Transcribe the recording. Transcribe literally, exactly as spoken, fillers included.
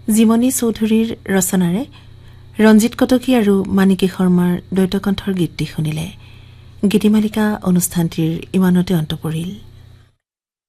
জীমনী চৌধুৰীৰ ৰচনাৰে ৰঞ্জিত কটকী আৰু মানিকী শৰ্মাৰ দ্বৈতকণ্ঠৰ গীতটি শুনিলে। গীতিমালিকা অনুষ্ঠানটিৰ ইমানতে অন্ত পৰিল।